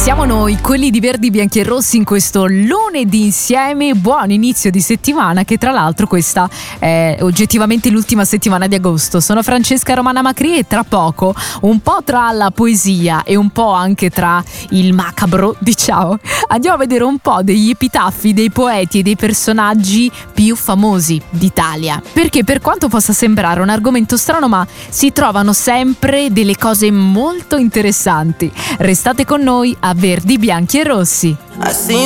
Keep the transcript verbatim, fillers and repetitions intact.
Siamo noi, quelli di Verdi, Bianchi e Rossi, in questo lunedì insieme. Buon inizio di settimana, che tra l'altro questa è oggettivamente l'ultima settimana di agosto. Sono Francesca Romana Macri e tra poco, un po' tra la poesia e un po' anche tra il macabro, diciamo, andiamo a vedere un po' degli epitaffi dei poeti e dei personaggi più famosi d'Italia. Perché per quanto possa sembrare un argomento strano, ma si trovano sempre delle cose molto interessanti. Restate con noi a Verdi, Bianchi e Rossi. I see